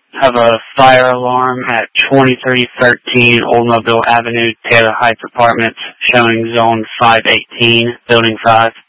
Have a fire alarm at 2313 Oldsmobile Avenue, Taylor Heights Apartments, showing Zone 518, Building 5.